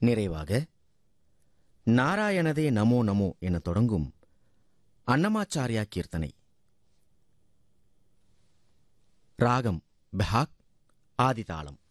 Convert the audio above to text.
நிறைவாக நாராயணதே நமோ நமோ என தொடங்கும் அன்னமாச்சாரியா கீர்த்தனை. ராகம் பெஹாக், ஆதிதாளம்.